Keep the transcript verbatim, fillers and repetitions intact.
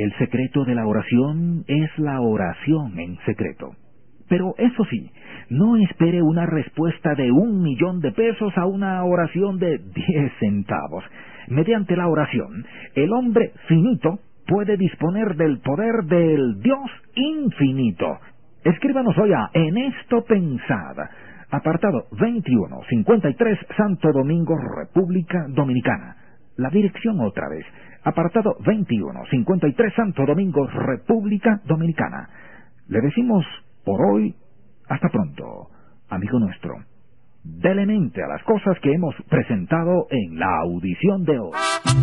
El secreto de la oración es la oración en secreto. Pero eso sí, no espere una respuesta de un millón de pesos a una oración de diez centavos. Mediante la oración, el hombre finito puede disponer del poder del Dios infinito. Escríbanos hoy a En esto pensad, apartado veintiuno cincuenta y tres, Santo Domingo, República Dominicana. La dirección otra vez, apartado veintiuno cincuenta y tres, Santo Domingo, República Dominicana. Le decimos por hoy, hasta pronto, amigo nuestro. Dele mente a las cosas que hemos presentado en la audición de hoy.